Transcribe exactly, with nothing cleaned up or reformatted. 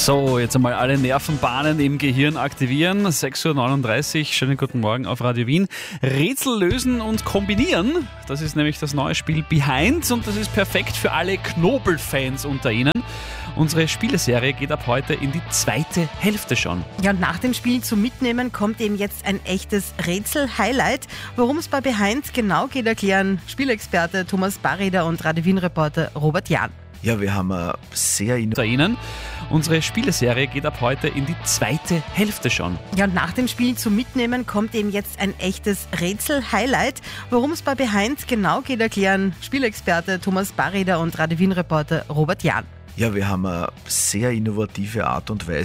So, jetzt einmal alle Nervenbahnen im Gehirn aktivieren. sechs Uhr neununddreißig, schönen guten Morgen auf Radio Wien. Rätsel lösen und kombinieren, das ist nämlich das neue Spiel Behind und das ist perfekt für alle Knobel-Fans unter Ihnen. Unsere Spieleserie geht ab heute in die zweite Hälfte schon. Ja, und nach dem Spiel zum Mitnehmen kommt eben jetzt ein echtes Rätsel-Highlight. Worum es bei Behind genau geht, erklären Spielexperte Thomas Barrieder und Radio Wien-Reporter Robert Jahn. Ja, wir haben eine sehr Unter Ihnen. Unsere Spieleserie geht ab heute in die zweite Hälfte schon. Ja, und nach dem Spiel zum Mitnehmen kommt eben jetzt ein echtes Rätsel-Highlight. Worum es bei Behind genau geht, erklären Spielexperte Thomas Barrieder und Radio Wien-Reporter Robert Jahn. Ja, wir haben eine sehr innovative Art und Weise